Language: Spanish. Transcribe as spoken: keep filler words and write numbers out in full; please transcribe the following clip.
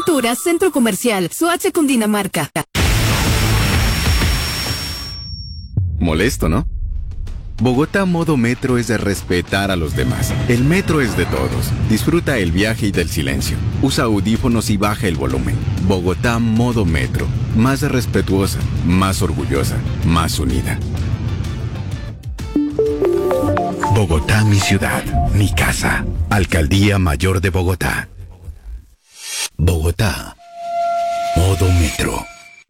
Ventura, Centro Comercial, Soacha, Cundinamarca. Molesto, ¿no? Bogotá Modo Metro es de respetar a los demás. El metro es de todos. Disfruta el viaje y del silencio. Usa audífonos y baja el volumen. Bogotá Modo Metro. Más respetuosa, más orgullosa, más unida. Bogotá, mi ciudad, mi casa. Alcaldía Mayor de Bogotá. Bogotá Modo Metro.